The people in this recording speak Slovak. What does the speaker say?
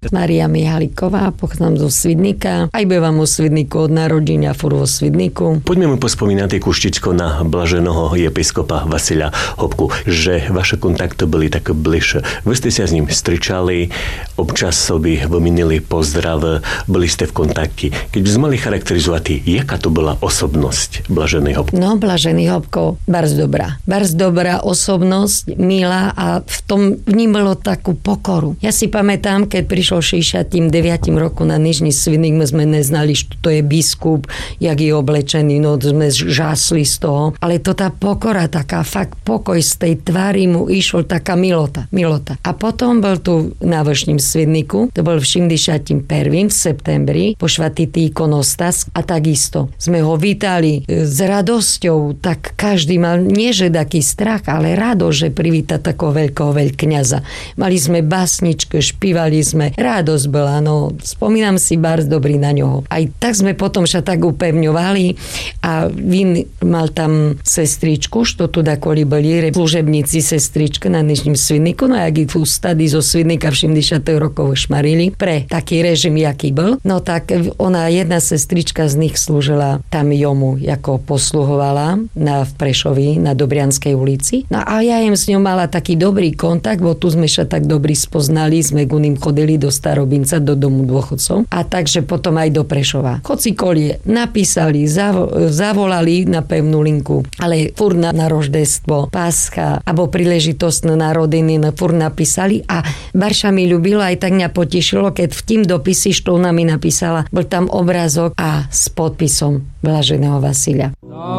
Mária Mihaliková, pochádzam zo Svidníka. Aj bývam u Svidníku od narodenia, furt vo Svidníku. Poďme mu pospomínať kuštičko na blaženého episkopa Vasilia Hopku, že vaše kontakty boli také bližšie. Vy ste sa s ním stričali, občas sobi vymenili pozdrav, boli ste v kontakte. Keď by sme mali charakterizovať, jaká to bola osobnosť blažený Hopku? No, blažený Hopko, bardzo dobrá osobnosť, milá a v ním bolo takú pokoru. Ja si pamätám, keď prišiel 69. roku na Nižný Svidník, my sme neznali, že to je biskup, jak je oblečený, no sme žásli z toho. Ale to tá pokora, taká fakt pokoj z tej tvári mu išol, taká milota. A potom bol tu na Vršním Svidníku, to bol v 71. v septembri, po švatitý ikonostas a takisto sme ho vítali s radosťou, tak každý mal, nie že taký strach, ale radosť, že privíta takého veľkého veľkňaza. Mali sme básničku, špívali sme, radosť bola, no spomínam si bardzo dobrý na ňoho. Aj tak sme potom sa tak upevňovali a Vin mal tam sestričku, što tu dakoli boli služebníci sestrička na Nižním Svidníku, no jak ich ústady zo Svidníka v 70. rokov šmarili pre taký režim, jaký bol. No tak ona, jedna sestrička z nich slúžila tam jomu, ako posluhovala v Prešovi, na Dobrianskej ulici. No a ja im s ňou mala taký dobrý kontakt, bo tu sme sa tak dobrí spoznali, sme k ním chodili do Starobinca, do domu dôchodcov a takže potom aj do Prešova. Hocikolie napísali, zavolali na pevnú linku, ale furt na roždestvo, Páscha, alebo príležitostné narodiny furt napísali a Barša mi ľúbilo, aj tak mňa potešilo, keď v tým dopisi, što ona mi napísala, bol tam obrázok a s podpisom blaženého Vasilia.